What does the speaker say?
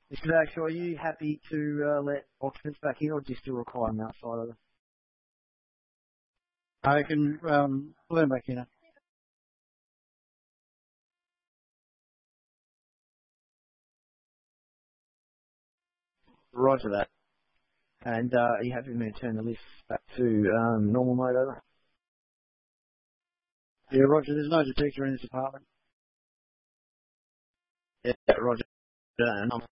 Mr. Dax, are you happy to let occupants back in, or do you still require them outside of it? I can pull them back in. Roger that. And are you happy with me to turn the lift back to normal mode over? Yeah, Roger, there's no detector in this apartment. Yeah, Roger. And I'm